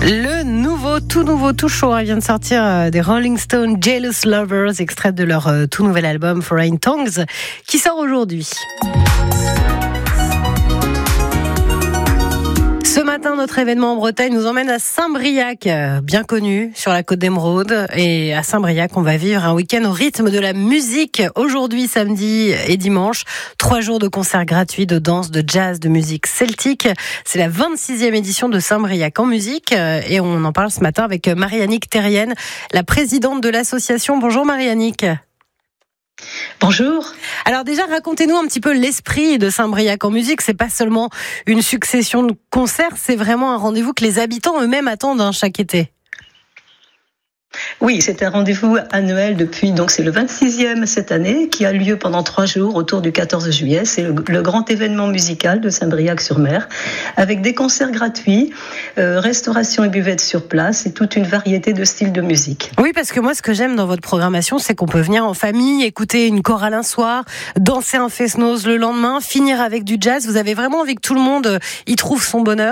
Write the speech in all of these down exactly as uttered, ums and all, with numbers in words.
Le nouveau, tout nouveau, tout chaud, il vient de sortir des Rolling Stones, Jealous Lovers, extrait de leur tout nouvel album Foreign Tongues, qui sort aujourd'hui. Ce matin, notre événement en Bretagne nous emmène à Saint-Briac, bien connu sur la côte d'Émeraude. Et à Saint-Briac, on va vivre un week-end au rythme de la musique. Aujourd'hui, samedi et dimanche, trois jours de concerts gratuits de danse, de jazz, de musique celtique. C'est la vingt-sixième édition de Saint-Briac en musique. Et on en parle ce matin avec Marie-Annick Terrienne, la présidente de l'association. Bonjour Marie-Annick. Bonjour. Alors déjà, racontez-nous un petit peu l'esprit de Saint-Briac en musique. C'est pas seulement une succession de concerts, c'est vraiment un rendez-vous que les habitants eux-mêmes attendent hein, chaque été. Oui, c'est un rendez-vous annuel depuis, donc c'est le vingt-sixième cette année, qui a lieu pendant trois jours autour du quatorze juillet. C'est le, le grand événement musical de Saint-Briac-sur-Mer, avec des concerts gratuits, euh, restauration et buvette sur place et toute une variété de styles de musique. Oui, parce que moi, ce que j'aime dans votre programmation, c'est qu'on peut venir en famille, écouter une chorale un soir, danser un fest-noz le lendemain, finir avec du jazz. Vous avez vraiment envie que tout le monde y trouve son bonheur ?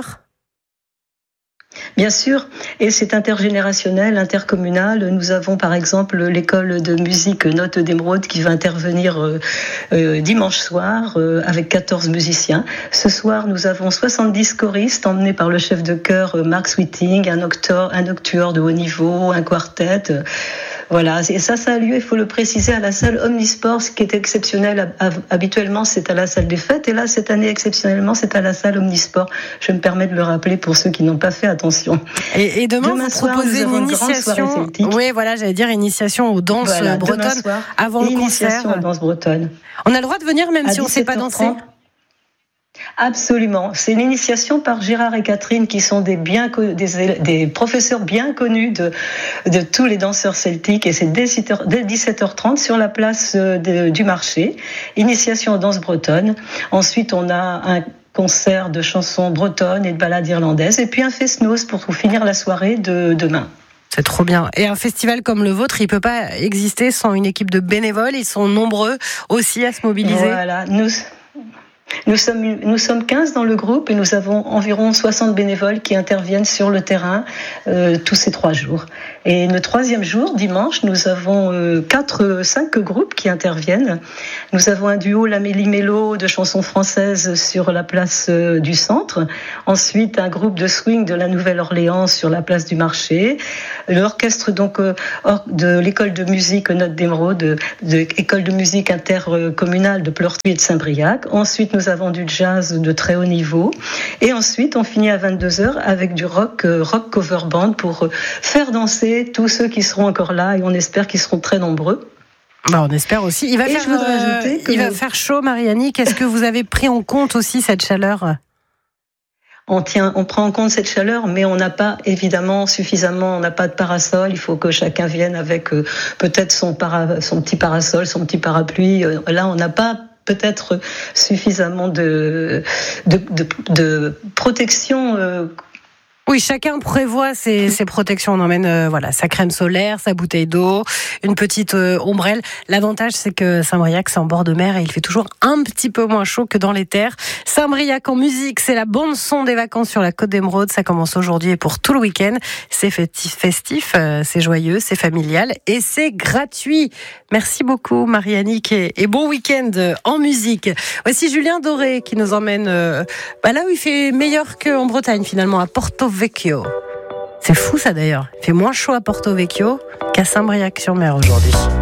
Bien sûr, et c'est intergénérationnel, intercommunal. Nous avons par exemple l'école de musique Notes d'Émeraude qui va intervenir euh, euh, dimanche soir euh, avec quatorze musiciens. Ce soir, nous avons soixante-dix choristes emmenés par le chef de chœur euh, Mark Sweeting, un octuor, un octuor de haut niveau, un quartet. Euh, Voilà, et ça, ça a lieu, il faut le préciser, à la salle Omnisport, ce qui est exceptionnel. Habituellement, c'est à la salle des fêtes, et là, cette année, exceptionnellement, c'est à la salle Omnisport. Je me permets de le rappeler pour ceux qui n'ont pas fait attention. Et, et demain, demain vous soir, proposez une initiation. Oui, voilà, j'allais dire initiation aux danses voilà, bretonnes soir, avant le concert. Initiation aux danses bretonnes. On a le droit de venir même à si on ne sait pas danser. Absolument. C'est l'initiation par Gérard et Catherine qui sont des, bien, des, des professeurs bien connus de, de tous les danseurs celtiques et c'est dès dix-sept heures trente sur la place de, du marché. Initiation aux danses bretonnes. Ensuite, on a un concert de chansons bretonnes et de ballades irlandaises et puis un fest-noz pour finir la soirée de demain. C'est trop bien. Et un festival comme le vôtre, il ne peut pas exister sans une équipe de bénévoles. Ils sont nombreux aussi à se mobiliser. Voilà. Nous... Nous sommes, nous sommes quinze dans le groupe et nous avons environ soixante bénévoles qui interviennent sur le terrain euh, tous ces trois jours. Et le troisième jour, dimanche, nous avons euh, quatre, cinq groupes qui interviennent. Nous avons un duo Lamélie Mélo de chansons françaises sur la place euh, du centre. Ensuite, un groupe de swing de la Nouvelle-Orléans sur la place du marché. L'orchestre donc euh, de l'école de musique Notes d'Émeraude, de, de l'école de musique intercommunale de Pleurtuis et de Saint-Briac. Ensuite, nous avons du jazz de très haut niveau. Et ensuite, on finit à vingt-deux heures avec du rock, euh, rock cover band pour euh, faire danser tous ceux qui seront encore là et on espère qu'ils seront très nombreux. Bah, on espère aussi. Il va, faire, euh, il va faire chaud, Marie-Annick. Est-ce que vous avez pris en compte aussi cette chaleur ? On tient, on prend en compte cette chaleur, mais on n'a pas évidemment suffisamment, on n'a pas de parasol. Il faut que chacun vienne avec euh, peut-être son, para, son petit parasol, son petit parapluie. Euh, là, on n'a pas peut-être suffisamment de, de, de, de protection. Euh, Oui, chacun prévoit ses, ses protections. On emmène euh, voilà, sa crème solaire, sa bouteille d'eau, une petite euh, ombrelle. L'avantage, c'est que Saint-Briac, c'est en bord de mer et il fait toujours un petit peu moins chaud que dans les terres. Saint-Briac en musique, c'est la bande-son des vacances sur la côte d'Émeraude. Ça commence aujourd'hui et pour tout le week-end. C'est festif, festif euh, c'est joyeux, c'est familial et c'est gratuit. Merci beaucoup, Marie-Annick, et, et bon week-end en musique. Voici Julien Doré qui nous emmène euh, bah là où il fait meilleur qu'en Bretagne, finalement, à Porto Vecchio. C'est fou ça d'ailleurs. Il fait moins chaud à Porto Vecchio qu'à Saint-Briac-sur-Mer aujourd'hui.